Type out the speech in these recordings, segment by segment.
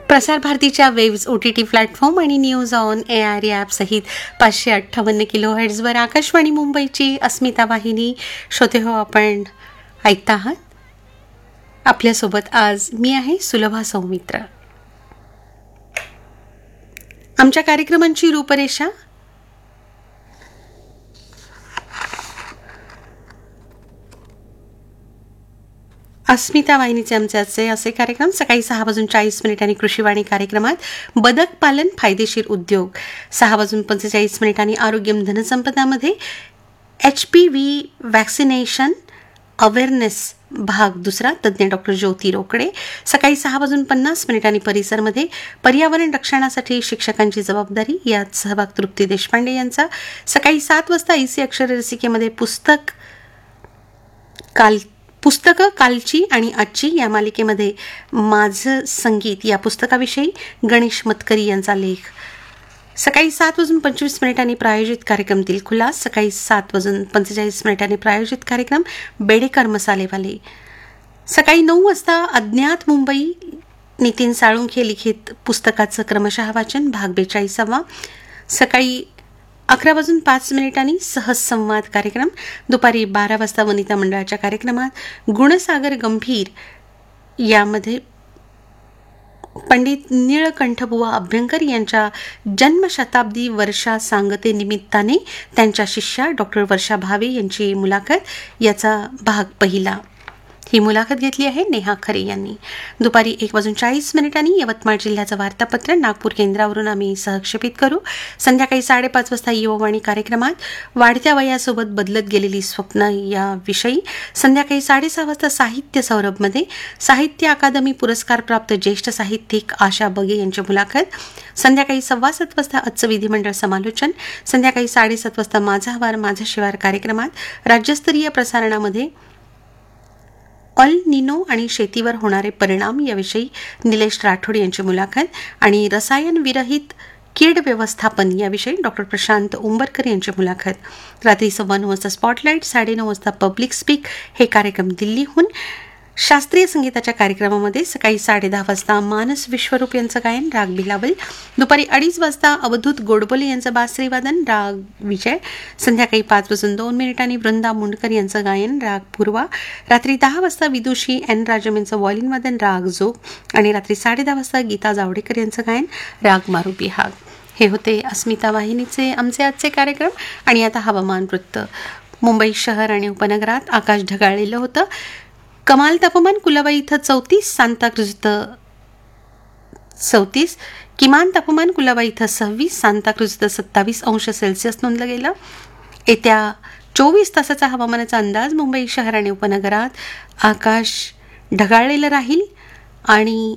प्रसार भारतीच्या waves OTT platform आणि न्यूज ऑन AIR ॲप सहित 558 किलोहर्ट्झवर आकाशवाणी मुंबईची अस्मिता वाहिनी श्रोते हो आपण ऐकता आहात. आपल्यासोबत आज मी आहे सुलभा सौमित्र. आमच्या कार्यक्रमांची रूपरेषा अस्मिता वाहिनीचे आमचे असे कार्यक्रम सकाळी 6:40 कृषीवाणी कार्यक्रमात बदक पालन फायदेशीर उद्योग, 6:45 आरोग्यम धनसंपदामध्ये HPV वॅक्सिनेशन अवेअरनेस भाग दुसरा तज्ज्ञ डॉक्टर ज्योती रोकडे, सकाळी 6:50 परिसरमध्ये पर्यावरण रक्षणासाठी शिक्षकांची जबाबदारी यात सहभाग तृप्ती देशपांडे यांचा, सकाळी 7 वाजता IC अक्षर रसिकेमध्ये पुस्तकं कालची आणि आजची या मालिकेमध्ये माझं संगीत या पुस्तकाविषयी गणेश मतकरी यांचा लेख, सकाळी 7:25 प्रायोजित कार्यक्रम दिलखुलास, सकाळी 7:45 प्रायोजित कार्यक्रम बेडेकर मसालेवाले, सकाळी 9 वाजता अज्ञात मुंबई नितीन साळुंखे लिखित पुस्तकाचं क्रमशः वाचन भाग 42, सकाळी 11:05 सहज संवाद कार्यक्रम, दुपारी 12 वाजता वनिता मंडळाच्या कार्यक्रमात गुणसागर गंभीर यामध्ये पंडित निळकंठबुवा अभ्यंकर यांच्या जन्मशताब्दी वर्षा सांगते निमित्ताने त्यांच्या शिष्या डॉक्टर वर्षा भावे यांची मुलाखत याचा भाग पहिला. ही मुलाखत घेतली आहे नेहा खरे यांनी. दुपारी 1:40 यवतमाळ जिल्ह्याचं वार्तापत्र नागपूर केंद्रावरून आम्ही सहक्षेपित करू. संध्याकाळी 5:30 वाजता युववाणी कार्यक्रमात वाढत्या वयासोबत बदलत गेलेली स्वप्न याविषयी, संध्याकाळी 6:30 वाजता साहित्य सौरभमध्ये साहित्य अकादमी पुरस्कार प्राप्त ज्येष्ठ साहित्यिक आशा बगे यांची मुलाखत, संध्याकाळी 7:15 वाजता आजचं विधिमंडळ समालोचन, संध्याकाळी 7:30 वाजता माझा आवार माझा शिवार कार्यक्रमात राज्यस्तरीय प्रसारणामध्ये अल निनो आणि शेतीवर होणारे परिणाम याविषयी निलेश राठोड यांची मुलाखत आणि रसायन विरहित कीड व्यवस्थापन याविषयी डॉक्टर प्रशांत उंबरकर यांची मुलाखत. रात्री 9:15 वाजता स्पॉटलाईट, 9:30 वाजता पब्लिक स्पीक हे कार्यक्रम दिल्लीहून. शास्त्रीय संगीताच्या कार्यक्रमामध्ये सकाळी 10:30 वाजता मानस विश्वरूप यांचं गायन राग बिलावल, दुपारी 2:30 वाजता अवधूत गोडबोले यांचं बासरी वादन राग विजय, संध्याकाळी 5:02 वृंदा मुंडकर यांचं गायन राग पूर्वा, रात्री 10 वाजता विदुषी N राजम यांचं वॉलिन वादन राग जोग आणि रात्री 10:30 वाजता गीता जावडेकर यांचं गायन राग मारुपी हाग. हे होते अस्मिता वाहिनीचे आमचे आजचे कार्यक्रम. आणि आता हवामान वृत्त. मुंबई शहर आणि उपनगरात आकाश ढगाळलेलं होतं. कमाल तापमान कुलाबा इथं 34, सांताक्रुज इथं 34, किमान तापमान कुलाबा इथं 26, सांताक्रुज इथं 27 अंश सेल्सिअस नोंदलं गेलं. येत्या 24 तासाचा हवामानाचा अंदाज. मुंबई शहर आणि उपनगरात आकाश ढगाळलेलं राहील आणि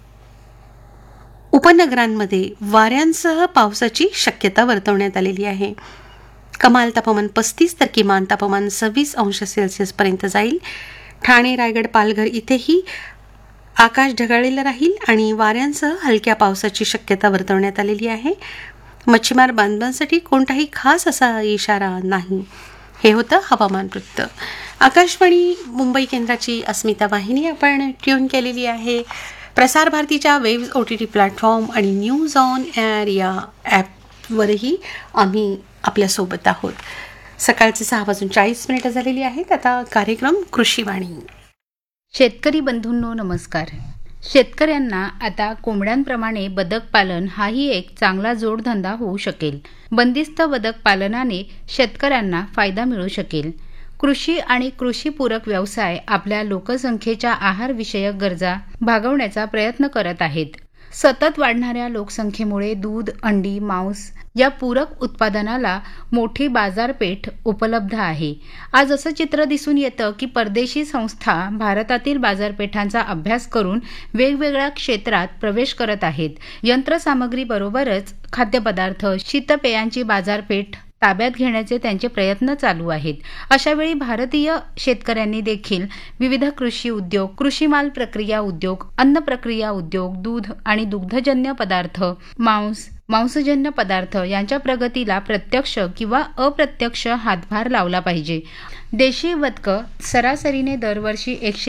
उपनगरांमध्ये वाऱ्यांसह पावसाची शक्यता वर्तवण्यात आलेली आहे. कमाल तापमान 35 तर किमान तापमान 26 अंश सेल्सिअसपर्यंत जाईल. ठाणे, रायगड, पालघर इथेही आकाश ढगाळलेलं राहील आणि वाऱ्यांसह हलक्या पावसाची शक्यता वर्तवण्यात आलेली आहे. मच्छीमार बांधवांसाठी कोणताही खास असा इशारा नाही. हे होतं हवामान वृत्त. आकाशवाणी मुंबई केंद्राची अस्मिता वाहिनी आपण ट्यून केलेली आहे. प्रसार भारतीच्या वेव्स OTT प्लॅटफॉर्म आणि न्यूज ऑन AIR या ॲपवरही आम्ही आपल्यासोबत आहोत. सकाळचे 6:40 झालेली आहेत. आता कार्यक्रम कृषीवाणी. शेतकरी बंधूंनो नमस्कार. शेतकऱ्यांना आता कोंबड्यांप्रमाणे बदक पालन हाही एक चांगला जोडधंदा होऊ शकेल. बंदिस्त बदक पालनाने शेतकऱ्यांना फायदा मिळू शकेल. कृषी आणि कृषीपूरक व्यवसाय आपल्या लोकसंख्येच्या आहारविषयक गरजा भागवण्याचा प्रयत्न करत आहेत. सतत वाढणाऱ्या लोकसंख्येमुळे दूध, अंडी, मांस या पूरक उत्पादनाला मोठी बाजारपेठ उपलब्ध आहे. आज असं चित्र दिसून येतं की परदेशी संस्था भारतातील बाजारपेठांचा अभ्यास करून वेगवेगळ्या क्षेत्रात प्रवेश करत आहेत. यंत्रसामग्रीबरोबरच खाद्यपदार्थ, शीतपेयांची बाजारपेठ ताब्यात घेण्याचे त्यांचे प्रयत्न चालू आहेत. अशावेळी भारतीय शेतकऱ्यांनी देखील विविध कृषी उद्योग, कृषीमाल प्रक्रिया उद्योग, अन्न प्रक्रिया उद्योग, दूध आणि दुग्धजन्य पदार्थ, मांसजन्य पदार्थ यांच्या प्रगतीला प्रत्यक्ष किंवा अप्रत्यक्ष हातभार लावला पाहिजे. देशी बदकं सरासरीने दरवर्षी